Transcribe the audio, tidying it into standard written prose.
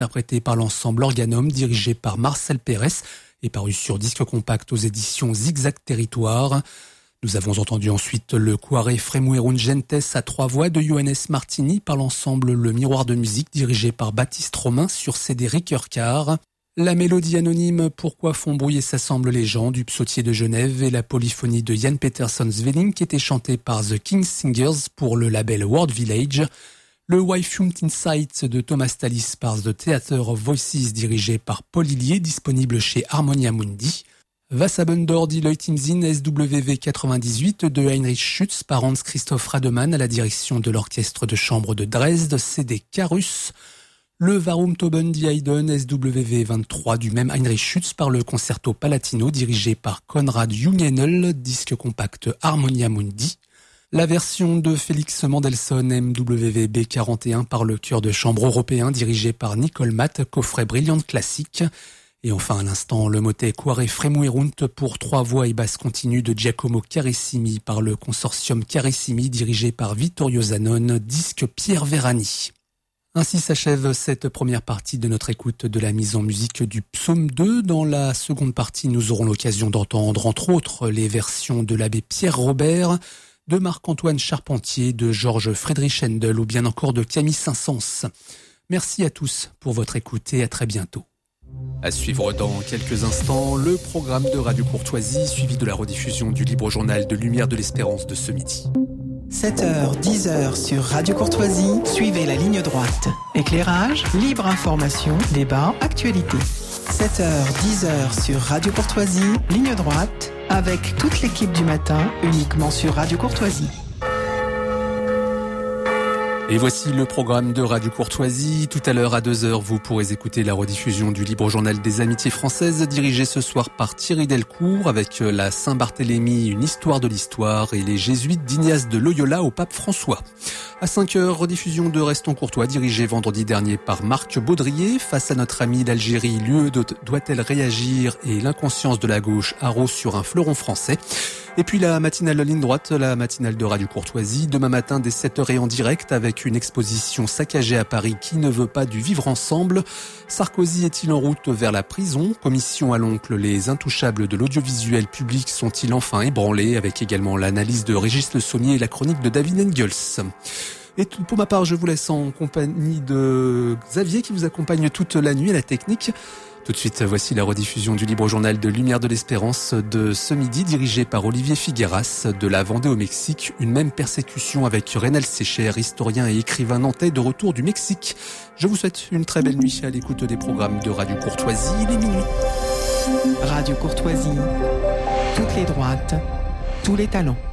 interprété par l'ensemble Organum, dirigé par Marcel Pérez et paru sur disque compact aux éditions Zigzag Territoire. Nous avons entendu ensuite le Cuore Fremuerunt Gentes à 3 voix de Johannes Martini par l'ensemble Le Miroir de musique, dirigé par Baptiste Romain sur CD Ricoeur-Car. La mélodie anonyme Pourquoi font brouiller s'assemblent les gens du Psautier de Genève et la polyphonie de Jan Peterson Svelling qui était chantée par The King Singers pour le label World Village. Le Why Fumed Insight de Thomas Tallis par The Theater of Voices dirigé par Paul Hillier, disponible chez Harmonia Mundi. Was haben dort die Leute im Sinn SWV 98 de Heinrich Schütz par Hans Christoph Rademann à la direction de l'orchestre de chambre de Dresde, CD Carus. Le Warum toben die Heiden SWV 23 du même Heinrich Schütz par le Concerto Palatino dirigé par Konrad Jungenel, disque compact Harmonia Mundi. La version de Félix Mendelssohn MWV 41 par le chœur de chambre européen dirigé par Nicole Matt, coffret brillante classique. Et enfin à l'instant le motet Cuore Fremuerunt pour 3 voix et basse continue de Giacomo Carissimi par le consortium Carissimi dirigé par Vittorio Zanon, disque Pierre Verani. Ainsi s'achève cette première partie de notre écoute de la mise en musique du Psaume 2. Dans la seconde partie, nous aurons l'occasion d'entendre entre autres les versions de l'abbé Pierre Robert, de Marc-Antoine Charpentier, de Georges Friedrich Händel ou bien encore de Camille Saint-Saëns. Merci à tous pour votre écoute et à très bientôt. À suivre dans quelques instants, le programme de Radio Courtoisie suivi de la rediffusion du libre journal de Lumière de l'Espérance de ce midi. 7h, 10h sur Radio Courtoisie, suivez la ligne droite. Éclairage, libre information, débat, actualité. 7h, 10h sur Radio Courtoisie, ligne droite, avec toute l'équipe du matin, uniquement sur Radio Courtoisie. Et voici le programme de Radio Courtoisie. Tout à l'heure à 2h, vous pourrez écouter la rediffusion du libre journal des amitiés françaises, dirigé ce soir par Thierry Delcourt, avec la Saint-Barthélemy, une histoire de l'histoire, et les jésuites d'Ignace de Loyola au pape François. À 5h, rediffusion de Restons Courtois, dirigé vendredi dernier par Marc Baudrier. Face à notre ami d'Algérie, l'UE doit-elle réagir et l'inconscience de la gauche arrose sur un fleuron français. Et puis la matinale de ligne droite, la matinale de Radio Courtoisie, demain matin dès 7h et en direct avec une exposition saccagée à Paris qui ne veut pas du vivre ensemble. Sarkozy est-il en route vers la prison? Commission à l'oncle, les intouchables de l'audiovisuel public sont-ils enfin ébranlés? Avec également l'analyse de Régis Le Sommier et la chronique de David Engels. Et pour ma part, je vous laisse en compagnie de Xavier qui vous accompagne toute la nuit à la technique. Tout de suite, voici la rediffusion du libre journal de Lumière de l'Espérance de ce midi, dirigé par Olivier Figueras, de la Vendée au Mexique. Une même persécution avec Reynald Sécher, historien et écrivain nantais de retour du Mexique. Je vous souhaite une très belle nuit à l'écoute des programmes de Radio Courtoisie. Il est minuit. Radio Courtoisie, toutes les droites, tous les talents.